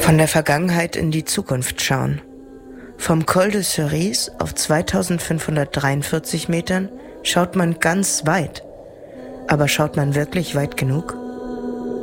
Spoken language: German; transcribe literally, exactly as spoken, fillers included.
Von der Vergangenheit in die Zukunft schauen. Vom Col de Cerise auf zweitausendfünfhundertdreiundvierzig Metern schaut man ganz weit. Aber schaut man wirklich weit genug?